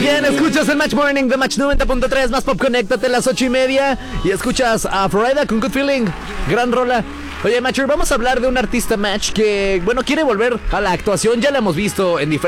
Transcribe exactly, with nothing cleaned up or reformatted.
Bien, escuchas el Match Morning de Match noventa punto tres, más pop, conéctate a las ocho y media y escuchas a Florida con Good Feeling, gran rola. Oye, Matcher, vamos a hablar de un artista Match que, bueno, quiere volver a la actuación, ya la hemos visto en diferentes